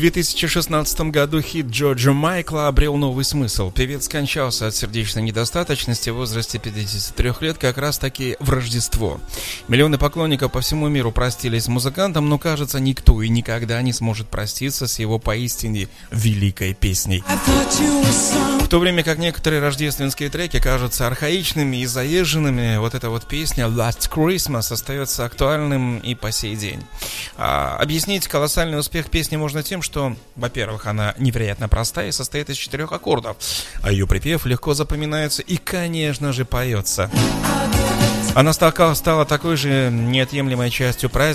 2016 году хит Джорджа Майкла обрел новый смысл. Певец скончался от сердечной недостаточности в возрасте 53 лет как раз таки в Рождество. Миллионы поклонников по всему миру простились с музыкантом, но, кажется, никто и никогда не сможет проститься с его поистине великой песней. В то время как некоторые рождественские треки кажутся архаичными и заезженными, вот эта вот песня Last Christmas остается актуальным и по сей день. Объяснить колоссальный успех песни можно тем, что, во-первых, она невероятно простая и состоит из 4 аккордов, а ее припев легко запоминается и, конечно же, поется. Она стала такой же неотъемлемой частью праздника,